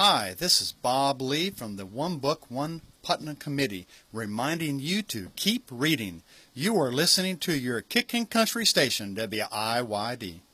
Hi, this is Bob Lee from the One Book, One Putnam Committee, reminding you to keep reading. You are listening to your Kicking Country station, WIYD.